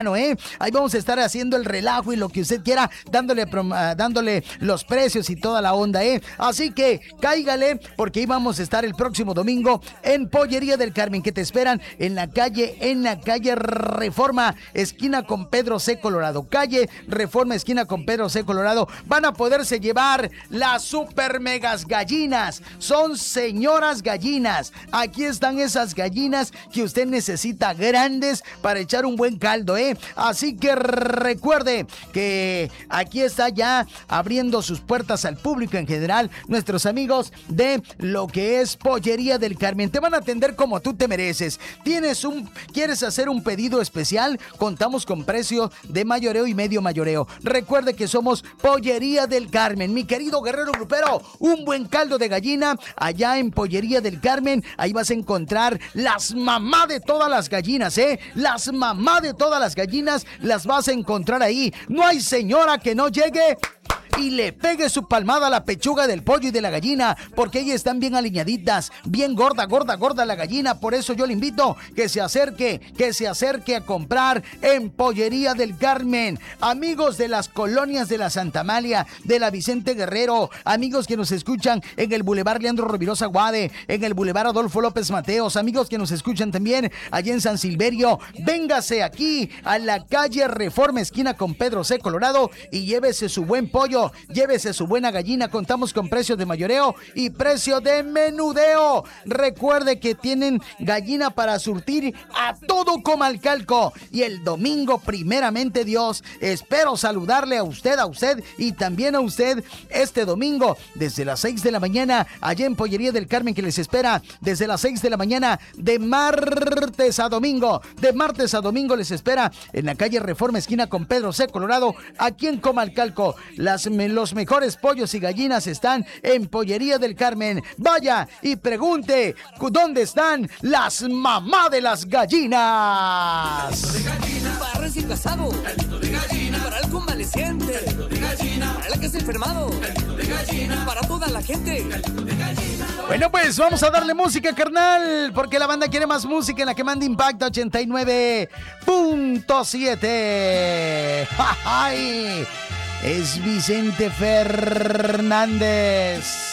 Ahí vamos a estar haciendo el relajo y lo que usted quiera, dándole los precios y toda la onda, Así que cáigale, porque ahí vamos a estar el próximo domingo en Pollería del Carmen, que te esperan en la calle Reforma, esquina con Pedro C. Colorado. Calle Reforma, esquina con Pedro C. Colorado. Van a poderse llevar las super megas gallinas. Son señoras gallinas. Aquí están esas gallinas que usted necesita, grandes, para echar un buen caldo, Así que recuerde que aquí está ya abriendo sus puertas al público en general nuestros amigos de lo que es Pollería del Carmen. Te van a atender como tú te mereces. ¿Quieres hacer un pedido especial? Contamos con precio de mayoreo y medio mayoreo. Recuerde que somos Pollería del Carmen. Mi querido guerrero grupero, un buen caldo de gallina allá en Pollería del Carmen. Ahí vas a encontrar las mamás de todas las gallinas, Las mamás de todas las gallinas las vas a encontrar ahí. No hay señora que no llegue y le pegue su palmada a la pechuga del pollo y de la gallina, porque ellas están bien aliñaditas, bien gorda la gallina. Por eso yo le invito que se acerque a comprar en Pollería del Carmen. Amigos de las colonias de la Santa Amalia, de la Vicente Guerrero, amigos que nos escuchan en el Boulevard Leandro Rovirosa Guade, en el Boulevard Adolfo López Mateos, amigos que nos escuchan también allá en San Silverio, véngase aquí a la calle Reforma, esquina con Pedro C. Colorado, y llévese su buen pollo, llévese su buena gallina. Contamos con precios de mayoreo y precio de menudeo. Recuerde que tienen gallina para surtir a todo Comalcalco. Y el domingo, primeramente Dios, espero saludarle a usted y también a usted este domingo desde las 6 de la mañana allá en Pollería del Carmen, que les espera desde las 6 de la mañana de martes a domingo. De martes a domingo les espera en la calle Reforma, esquina con Pedro C. Colorado, aquí en Comalcalco. Los mejores pollos y gallinas están en Pollería del Carmen. Vaya y pregunte dónde están las mamás de las gallinas. Para recién casado, para el convaleciente, para el que está enfermado, para toda la gente. Bueno, pues vamos a darle música, carnal, porque la banda quiere más música en la que manda Impacto 89.7. ¡Ay! Es Vicente Fernández.